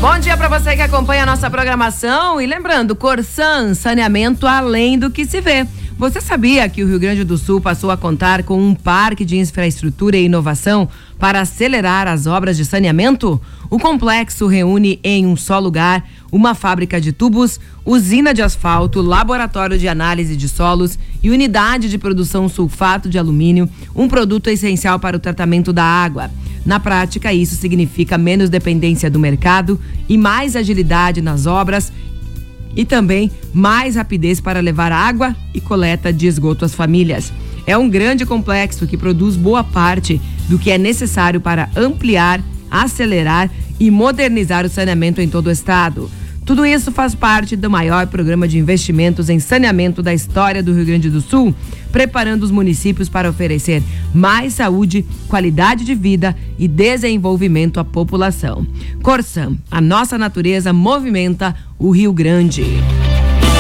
Bom dia para você que acompanha a nossa programação e lembrando, Corsan, saneamento além do que se vê. Você sabia que o Rio Grande do Sul passou a contar com um parque de infraestrutura e inovação para acelerar as obras de saneamento? O complexo reúne em um só lugar uma fábrica de tubos, usina de asfalto, laboratório de análise de solos e unidade de produção sulfato de alumínio, um produto essencial para o tratamento da água. Na prática, isso significa menos dependência do mercado e mais agilidade nas obras e também mais rapidez para levar água e coleta de esgoto às famílias. É um grande complexo que produz boa parte do que é necessário para ampliar, acelerar e modernizar o saneamento em todo o estado. Tudo isso faz parte do maior programa de investimentos em saneamento da história do Rio Grande do Sul, preparando os municípios para oferecer mais saúde, qualidade de vida e desenvolvimento à população. Corsan, a nossa natureza movimenta o Rio Grande.